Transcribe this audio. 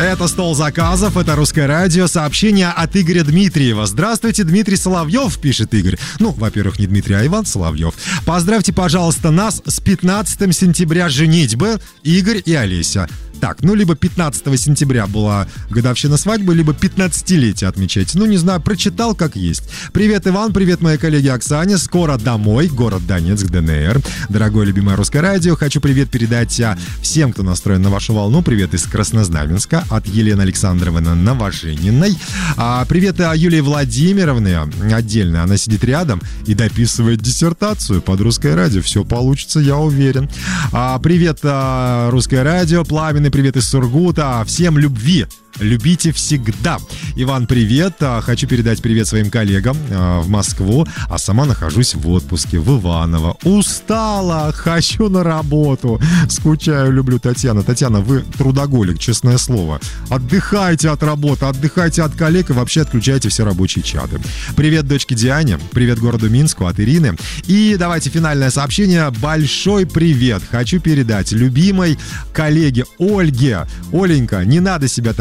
Это «Стол заказов», это «Русское радио». Сообщение от Игоря Дмитриева. Здравствуйте, Дмитрий Соловьев, пишет Игорь. Ну, во-первых, не Дмитрий, а Иван Соловьев. Поздравьте, пожалуйста, нас с 15 сентября женитьбы, Игорь и Олеся. Так, ну, либо 15 сентября была годовщина свадьбы, либо 15-летие отмечайте. Ну, не знаю, прочитал как есть. Привет, Иван, привет, моей коллеге Оксане. Скоро домой, город Донецк, ДНР. Дорогое любимое Русское радио, хочу привет передать всем, кто настроен на вашу волну. Привет из Краснознаменска от Елены Александровны Новожениной. Привет Юлии Владимировны отдельно. Она сидит рядом и дописывает диссертацию под Русское радио. Все получится, я уверен. Привет, Русское радио, пламенный привет из Сургута. Всем любви. Любите всегда. Иван, привет. Хочу передать привет своим коллегам в Москву, а сама нахожусь в отпуске в Иваново. Устала, хочу на работу. Скучаю, люблю Татьяна. Татьяна, вы трудоголик, честное слово. Отдыхайте от работы, отдыхайте от коллег и вообще отключайте все рабочие чаты. Привет дочке Диане, привет городу Минску от Ирины. И давайте финальное сообщение. Большой привет хочу передать любимой коллеге Ольге. Оленька, не надо себя так